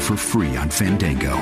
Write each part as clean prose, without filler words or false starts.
for free on Fandango.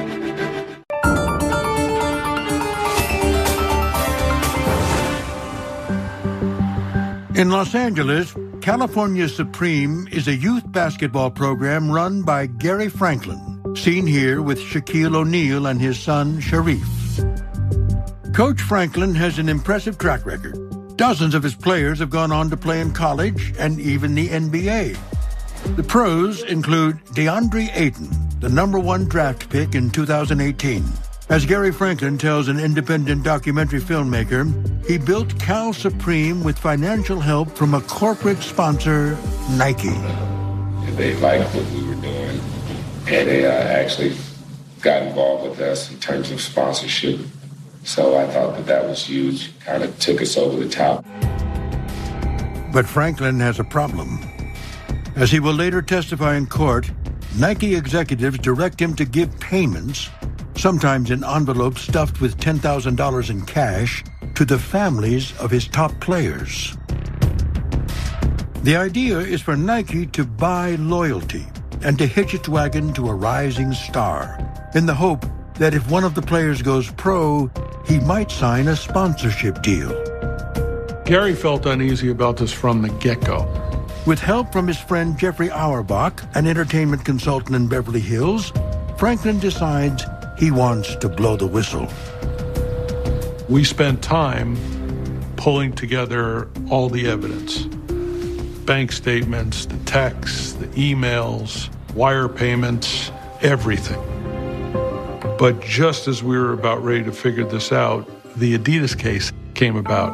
In Los Angeles, California Supreme is a youth basketball program run by Gary Franklin, seen here with Shaquille O'Neal and his son, Sharif. Coach Franklin has an impressive track record. Dozens of his players have gone on to play in college and even the NBA. The pros include DeAndre Ayton, the #1 draft pick in 2018. As Gary Franklin tells an independent documentary filmmaker, he built Cal Supreme with financial help from a corporate sponsor, Nike. They liked what we were doing, and they actually got involved with us in terms of sponsorship. So I thought that was huge, kind of took us over the top. But Franklin has a problem. As he will later testify in court, Nike executives direct him to give payments, sometimes in envelopes stuffed with $10,000 in cash, to the families of his top players. The idea is for Nike to buy loyalty and to hitch its wagon to a rising star, in the hope that if one of the players goes pro, he might sign a sponsorship deal. Gary felt uneasy about this from the get-go. With help from his friend Jeffrey Auerbach, an entertainment consultant in Beverly Hills, Franklin decides he wants to blow the whistle. We spent time pulling together all the evidence. Bank statements, the texts, the emails, wire payments, everything. But just as we were about ready to figure this out, the Adidas case came about.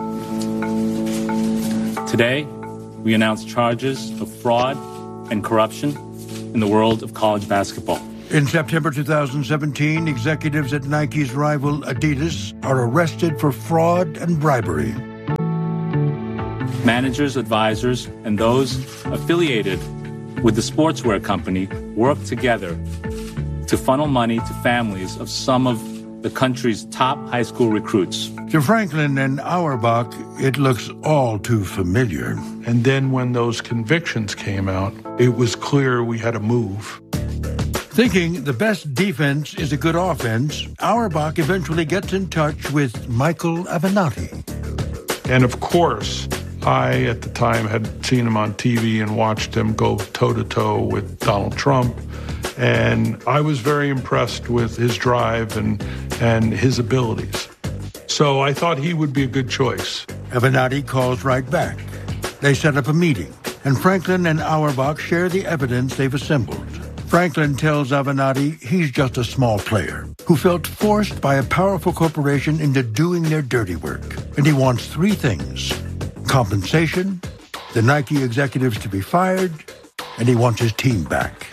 Today, we announced charges of fraud and corruption in the world of college basketball. In September 2017, executives at Nike's rival Adidas are arrested for fraud and bribery. Managers, advisors, and those affiliated with the sportswear company work together to funnel money to families of some of the country's top high school recruits. To Franklin and Auerbach, it looks all too familiar. And then when those convictions came out, it was clear we had to move. Thinking the best defense is a good offense, Auerbach eventually gets in touch with Michael Avenatti. And of course, I, at the time, had seen him on TV and watched him go toe-to-toe with Donald Trump. And I was very impressed with his drive and his abilities. So I thought he would be a good choice. Avenatti calls right back. They set up a meeting, and Franklin and Auerbach share the evidence they've assembled. Franklin tells Avenatti he's just a small player who felt forced by a powerful corporation into doing their dirty work. And he wants 3 things: compensation, the Nike executives to be fired, and he wants his team back.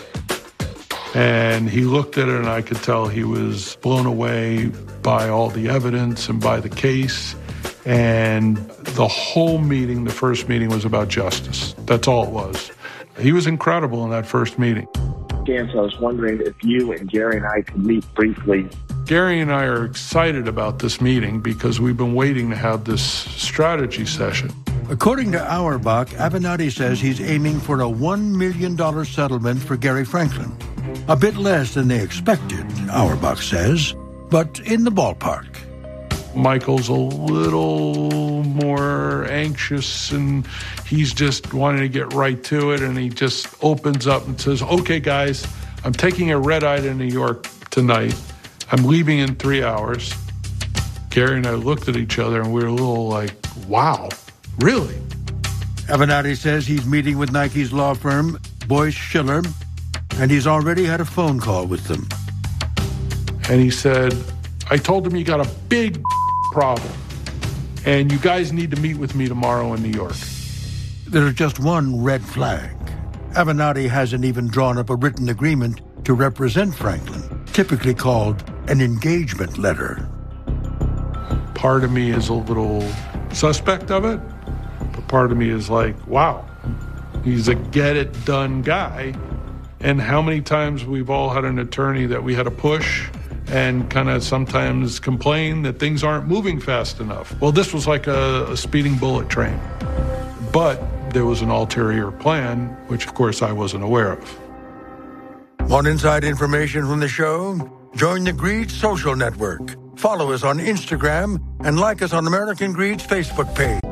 And he looked at it, and I could tell he was blown away by all the evidence and by the case. And the whole meeting, the first meeting, was about justice. That's all it was. He was incredible in that first meeting. Dan, so I was wondering if you and Gary and I could meet briefly. Gary and I are excited about this meeting because we've been waiting to have this strategy session. According to Auerbach, Avenatti says he's aiming for a $1 million settlement for Gary Franklin. A bit less than they expected, Auerbach says, but in the ballpark. Michael's a little more anxious, and he's just wanting to get right to it, and he just opens up and says, okay, guys, I'm taking a red-eye to New York tonight. I'm leaving in 3 hours. Gary and I looked at each other, and we were a little like, wow, really? Avenatti says he's meeting with Nike's law firm, Boyce Schiller, and he's already had a phone call with them. And he said, I told him you got a big problem, and you guys need to meet with me tomorrow in New York. There's just one red flag. Avenatti hasn't even drawn up a written agreement to represent Franklin, typically called an engagement letter. Part of me is a little suspect of it, but part of me is like, wow, he's a get-it-done guy. And how many times we've all had an attorney that we had to push and kind of sometimes complain that things aren't moving fast enough. Well, this was like a speeding bullet train. But there was an ulterior plan, which of course I wasn't aware of. Want inside information from the show? Join the Greed Social Network. Follow us on Instagram and like us on American Greed's Facebook page.